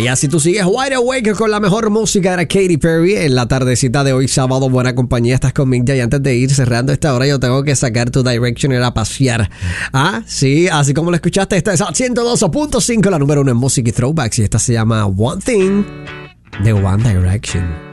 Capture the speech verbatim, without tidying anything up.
Y así tú sigues wide awake con la mejor música de Katy Perry en la tardecita de hoy sábado. Buena compañía, estás con Mick. Y antes de ir cerrando esta hora, yo tengo que sacar tu Direction y ir a pasear. Ah, sí, así como lo escuchaste, esta es a ciento dos punto cinco, la número uno en música y throwbacks. Y esta se llama One Thing de One Direction.